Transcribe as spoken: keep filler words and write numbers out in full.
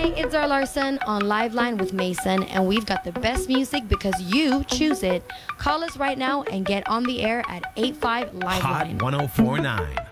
it's Zara Larson on Liveline with Mason, and we've got the best music because you choose it. Call us right now and get on the air at eight five Hot Liveline. one oh four point nine.